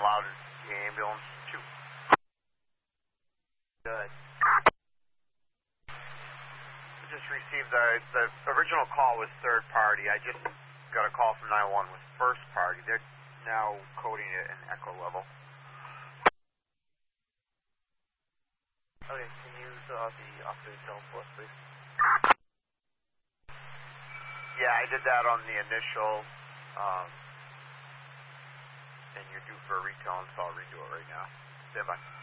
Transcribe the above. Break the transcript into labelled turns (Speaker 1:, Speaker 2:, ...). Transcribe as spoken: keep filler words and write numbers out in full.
Speaker 1: loud ambulance two.
Speaker 2: Good.
Speaker 1: I just received the, the original call was third party. I just got a call from nine one one with first party. They're now coding it in echo level.
Speaker 2: Okay, can you use uh, the operating tone for us, please?
Speaker 1: Yeah, I did that on the initial, um, and you're due for a retone, so I'll redo it right now. Stand by.